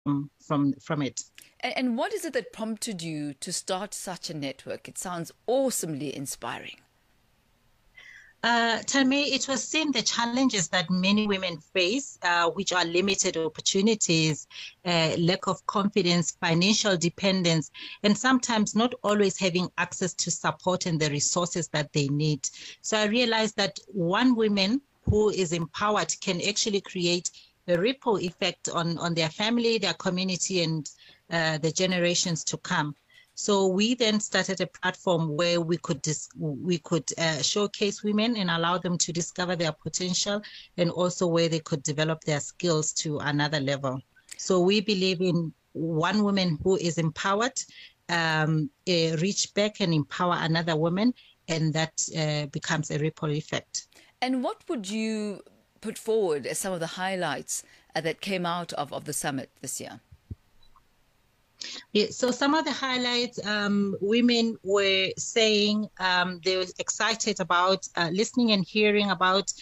from it. And what is it that prompted you to start such a network? It sounds awesomely inspiring. Tell me, it was seeing the challenges that many women face, which are limited opportunities, lack of confidence, financial dependence, and sometimes not always having access to support and the resources that they need. So I realized that one woman who is empowered can actually create a ripple effect on their family, their community, and the generations to come. So we then started a platform where we could showcase women and allow them to discover their potential, and also where they could develop their skills to another level. So we believe in one woman who is empowered, reach back and empower another woman, and that becomes a ripple effect. And what would you put forward as some of the highlights that came out of the summit this year? Yeah, so some of the highlights, women were saying they were excited about listening and hearing about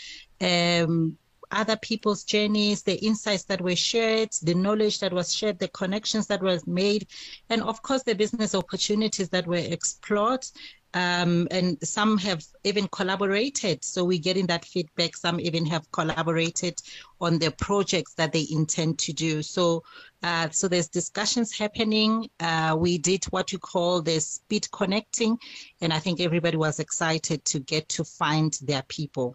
other people's journeys, the insights that were shared, the knowledge that was shared, the connections that were made, and of course the business opportunities that were explored. And some have even collaborated. So we're getting that feedback. Some even have collaborated on the projects that they intend to do. So there's discussions happening. We did what you call the speed connecting, and I think everybody was excited to get to find their people.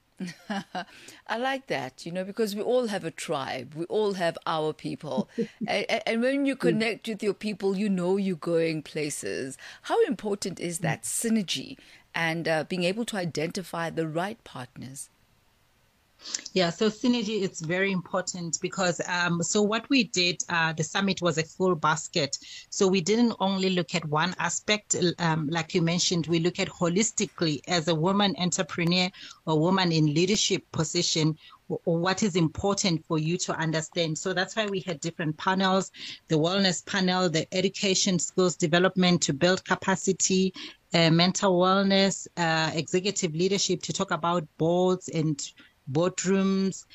I like that, because we all have a tribe. We all have our people. And when you connect with your people, you're going places. How important is that synergy and being able to identify the right partners? Yeah, so synergy is very important because so what we did, the summit was a full basket. So we didn't only look at one aspect, like you mentioned, we look at holistically as a woman entrepreneur or woman in leadership position, or what is important for you to understand. So that's why we had different panels, the wellness panel, the education skills development to build capacity, mental wellness, executive leadership to talk about boards and boardrooms.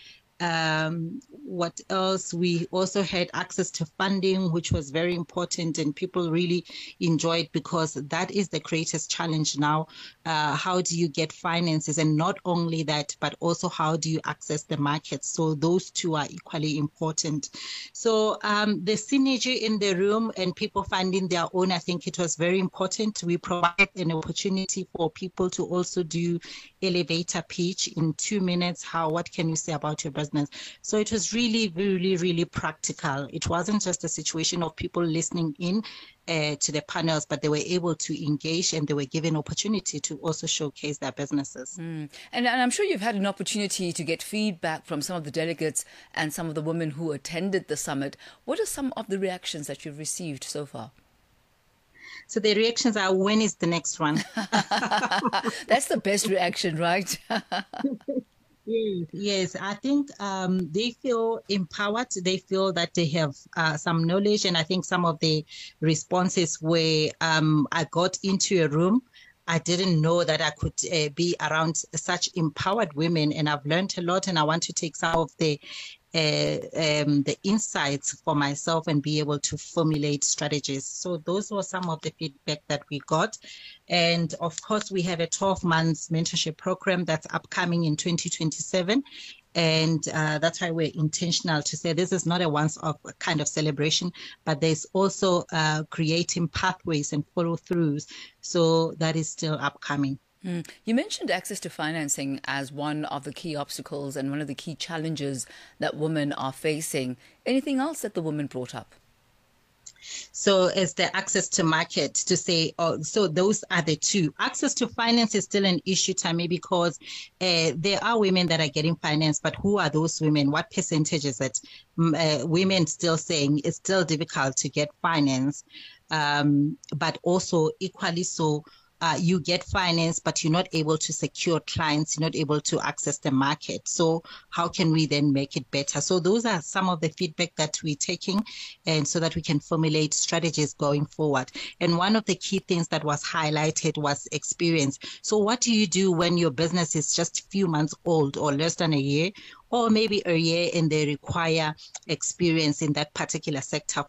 What else? We also had access to funding, which was very important, and people really enjoyed because that is the greatest challenge now. How do you get finances? And not only that, but also how do you access the market? So those two are equally important. So the synergy in the room and people finding their own, I think it was very important. We provide an opportunity for people to also do elevator pitch in 2 minutes. What can you say about your business? So it was really, really, really practical. It wasn't just a situation of people listening in to the panels, but they were able to engage and they were given opportunity to also showcase their businesses. And I'm sure you've had an opportunity to get feedback from some of the delegates and some of the women who attended the summit. What are some of the reactions that you've received so far? So the reactions are, when is the next one? That's the best reaction, right? Yes, I think they feel empowered. They feel that they have some knowledge. And I think some of the responses were, I got into a room. I didn't know that I could be around such empowered women, and I've learned a lot, and I want to take some of the insights for myself and be able to formulate strategies. So those were some of the feedback that we got. And of course, we have a 12 months mentorship program that's upcoming in 2027. And that's why we're intentional to say this is not a once-off kind of celebration, but there's also creating pathways and follow-throughs. So that is still upcoming. You mentioned access to financing as one of the key obstacles and one of the key challenges that women are facing. Anything else that the women brought up? So as the access to market to say, so those are the two. Access to finance is still an issue, Tammy, because there are women that are getting finance, but who are those women? What percentage is it? Women still saying it's still difficult to get finance, but also equally so, you get finance, but you're not able to secure clients, you're not able to access the market. So how can we then make it better? So those are some of the feedback that we're taking, and so that we can formulate strategies going forward. And one of the key things that was highlighted was experience. So what do you do when your business is just a few months old or less than a year? or maybe a year and they require experience in that particular sector